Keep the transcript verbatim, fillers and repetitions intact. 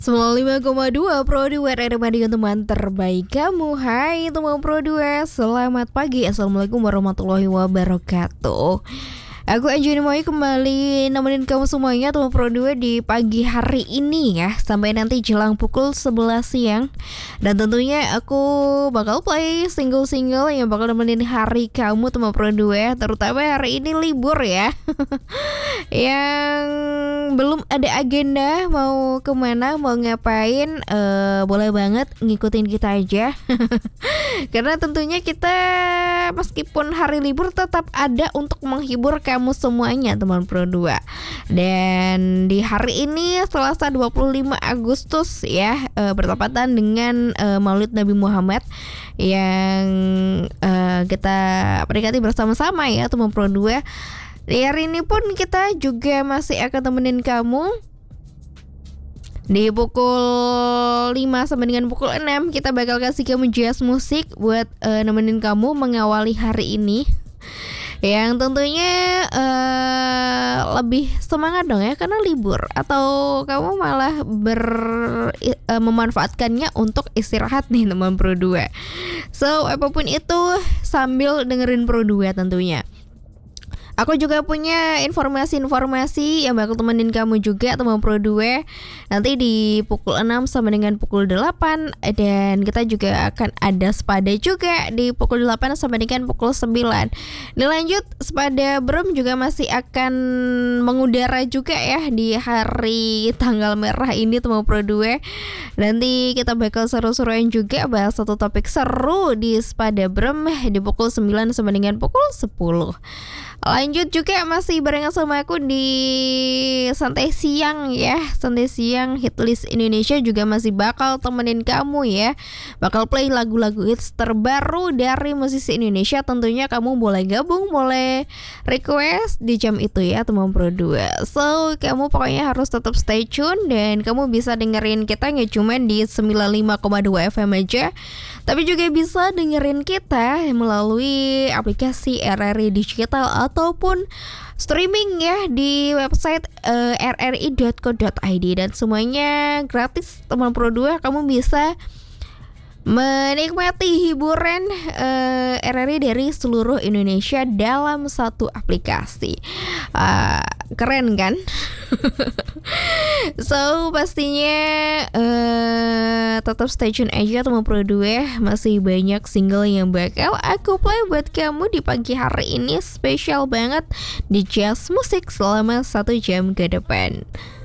sembilan puluh lima koma dua Pro dua R R Radio teman terbaik kamu. Hai teman Pro dua, selamat pagi. Assalamualaikum warahmatullahi wabarakatuh. Aku Anjani Moy kembali nemenin kamu semuanya teman Pro dua di pagi hari ini ya, sampai nanti jelang pukul sebelas siang. Dan tentunya aku bakal play single-single yang bakal nemenin hari kamu teman Pro dua, terutama hari ini libur ya. Yang belum ada agenda mau kemana, mau ngapain, uh, boleh banget ngikutin kita aja. Karena tentunya kita meskipun hari libur tetap ada untuk menghibur kamu semuanya teman Pro dua. Dan di hari ini Selasa dua puluh lima Agustus ya, uh, bertepatan dengan uh, Maulid Nabi Muhammad yang uh, kita peringati bersama-sama ya teman Pro dua. Di hari ini pun kita juga masih akan temenin kamu di pukul lima sampai dengan pukul enam. Kita bakal kasih kamu jazz musik buat uh, nemenin kamu mengawali hari ini, yang tentunya uh, lebih semangat dong ya karena libur. Atau kamu malah ber uh, memanfaatkannya untuk istirahat nih teman Pro dua. So apapun itu sambil dengerin Pro dua tentunya. Aku juga punya informasi-informasi yang bakal temenin kamu juga teman Pro dua nanti di pukul enam sampai dengan pukul delapan. Dan kita juga akan ada Sepada juga di pukul delapan sampai dengan pukul sembilan. Dilanjut Sepada Brem juga masih akan mengudara juga ya di hari tanggal merah ini teman Pro dua. Nanti kita bakal seru-seruan juga bahas satu topik seru di Sepada Brem di pukul sembilan sampai dengan pukul sepuluh. Lanjut juga masih barengan sama aku di Santai Siang ya. Santai Siang Hitlist Indonesia juga masih bakal temenin kamu ya. Bakal play lagu-lagu hits terbaru dari musisi Indonesia. Tentunya kamu boleh gabung, boleh request di jam itu ya teman Pro dua. So kamu pokoknya harus tetap stay tune. Dan kamu bisa dengerin kita gak cuma di sembilan puluh lima koma dua F M aja, tapi juga bisa dengerin kita melalui aplikasi R R I Digital ataupun streaming ya di website uh, r r i dot co dot i d. Dan semuanya gratis teman Pro dua. Kamu bisa menikmati hiburan uh, R R I dari seluruh Indonesia dalam satu aplikasi. uh, Keren kan? So pastinya uh, tetap stay tune aja teman Pro dua. Masih banyak single yang bakal aku play buat kamu di pagi hari ini. Spesial banget di jazz musik selama satu jam ke depan.